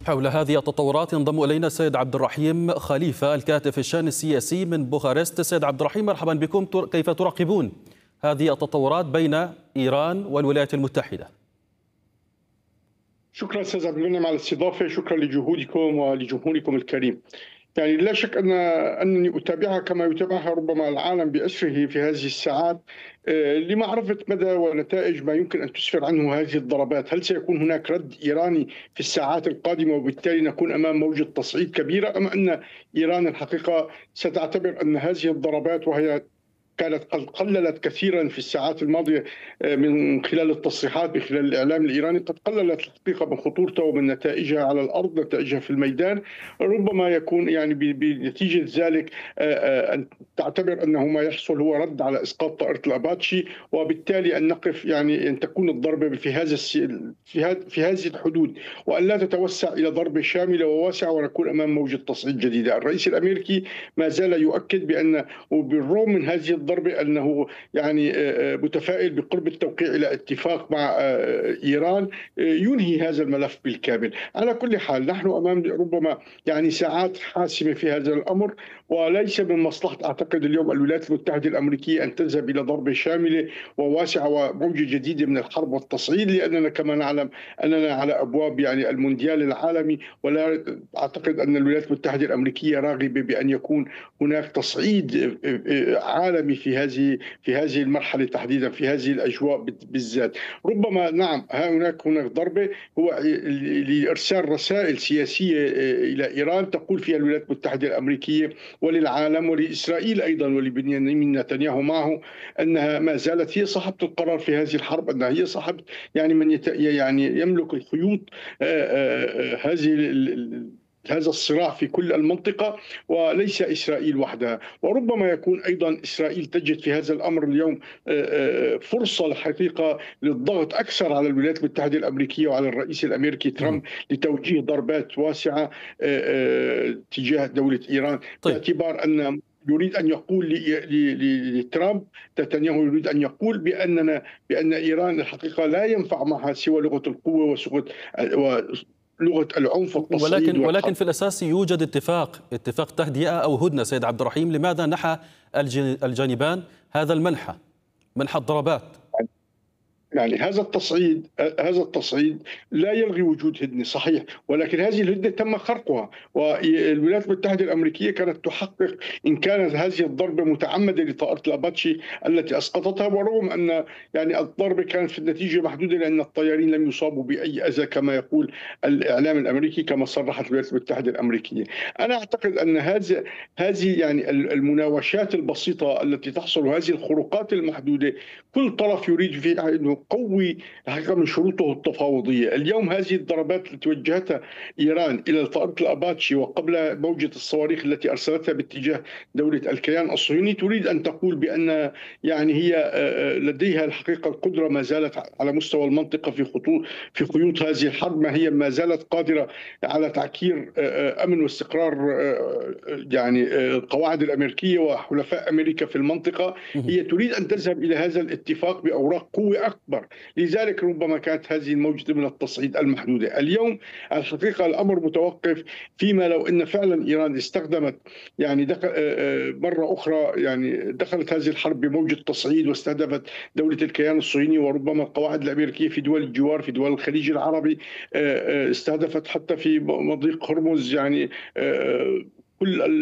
حول هذه التطورات ينضم إلينا السيد عبد الرحيم خليفة الكاتب في الشأن السياسي من بوخارست. سيد عبد الرحيم، مرحبا بكم. كيف تراقبون هذه التطورات بين إيران والولايات المتحدة؟ شكرا أستاذ عبد المنعم على الاستضافة، شكرا لجهودكم ولجمهوركم الكريم. يعني لا شك أنني أتابعها كما يتابعها ربما العالم بأسره في هذه الساعات، لمعرفة مدى ونتائج ما يمكن أن تسفر عنه هذه الضربات. هل سيكون هناك رد إيراني في الساعات القادمة وبالتالي نكون أمام موجة تصعيد كبيرة، أم أن إيران الحقيقة ستعتبر أن هذه الضربات، وهي كانت قد قللت كثيرا في الساعات الماضية من خلال التصريحات، من خلال الإعلام الإيراني قد قللت الحقيقة من خطورتها ومن نتائجها على الأرض، نتائجها في الميدان. ربما يكون يعني بنتيجة ذلك أن تعتبر أنه ما يحصل هو رد على إسقاط طائرة الأباتشي، وبالتالي أن نقف، يعني أن تكون الضربة في هذه الحدود، وأن لا تتوسع إلى ضربة شاملة وواسعة ونكون أمام موجة تصعيد جديدة. الرئيس الأمريكي ما زال يؤكد بأن، وبالرغم من هذه الضربة، أنه يعني متفائل بقرب التوقيع إلى اتفاق مع إيران ينهي هذا الملف بالكامل. على كل حال نحن أمام ربما يعني ساعات حاسمة في هذا الأمر، وليس من مصلحة أعتقد اليوم الولايات المتحدة الأمريكية أن تذهب إلى ضربة شاملة وواسعة وموجة جديدة من الحرب والتصعيد، لأننا كما نعلم أننا على أبواب يعني المونديال العالمي، ولا أعتقد أن الولايات المتحدة الأمريكية راغبة بأن يكون هناك تصعيد عالمي في هذه المرحله تحديدا، في هذه الاجواء بالذات. ربما نعم هناك ضربه هو لارسال رسائل سياسيه الى ايران تقول فيها الولايات المتحده الامريكيه وللعالم ولاسرائيل ايضا ولبنيامين نتنياهو معه انها ما زالت هي صاحبه القرار في هذه الحرب، انها هي صاحبه يعني من يعني يملك الخيوط هذا الصراع في كل المنطقة، وليس إسرائيل وحدها. وربما يكون أيضا إسرائيل تجد في هذا الأمر اليوم فرصة الحقيقة للضغط أكثر على الولايات المتحدة الأمريكية وعلى الرئيس الأمريكي ترامب لتوجيه ضربات واسعة تجاه دولة إيران، طيب. باعتبار أن يريد أن يقول لترامب، نتنياهو يريد أن يقول بأن إيران الحقيقة لا ينفع معها سوى لغة القوة لغة العنف والتصعيد ولكن في الأساس يوجد اتفاق تهدئة أو هدنة. سيد عبد الرحيم، لماذا نحى الجانبان هذا منح الضربات؟ يعني هذا التصعيد لا يلغي وجود هدنه، صحيح، ولكن هذه الهدنه تم خرقها، والولايات المتحده الامريكيه كانت تحقق ان كانت هذه الضربه متعمده لطائره الاباتشي التي اسقطتها، ورغم ان يعني الضربه كانت في النتيجه محدوده لان الطيارين لم يصابوا باي اذى كما يقول الاعلام الامريكي كما صرحت الولايات المتحده الامريكيه. انا اعتقد ان هذه يعني المناوشات البسيطه التي تحصل، وهذه الخروقات المحدوده، كل طرف يريد فيها انه قوي الحقيقه من شروطه التفاوضيه. اليوم هذه الضربات التي وجهتها ايران الى طائره الاباتشي وقبل موجه الصواريخ التي ارسلتها باتجاه دوله الكيان الصهيوني تريد ان تقول بان يعني هي لديها الحقيقه القدره ما زالت على مستوى المنطقه في خيوط هذه الحرب، ما زالت قادره على تعكير امن واستقرار يعني القواعد الامريكيه وحلفاء امريكا في المنطقه. هي تريد ان تذهب الى هذا الاتفاق باوراق قوه اكبر، لذلك ربما كانت هذه الموجة من التصعيد المحدودة. اليوم الحقيقة الأمر متوقف فيما لو أن فعلا إيران استخدمت يعني مرة أخرى، يعني دخلت هذه الحرب بموجة تصعيد واستهدفت دولة الكيان الصهيوني وربما القواعد الأمريكية في دول الجوار في دول الخليج العربي، استهدفت حتى في مضيق هرمز يعني كل